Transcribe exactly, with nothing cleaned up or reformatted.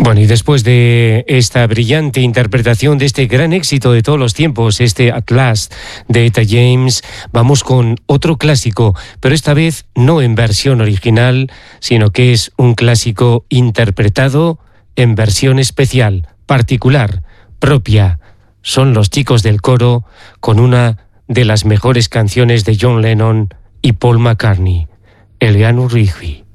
Bueno, y después de esta brillante interpretación de este gran éxito de todos los tiempos, este At Last de Etta James, vamos con otro clásico, pero esta vez no en versión original, sino que es un clásico interpretado en versión especial, particular, propia. Son los Chicos del Coro con una de las mejores canciones de John Lennon y Paul McCartney, Eleanor Rigby.